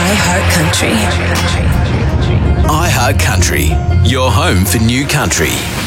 iHeart Country. iHeart Country, your home for new country.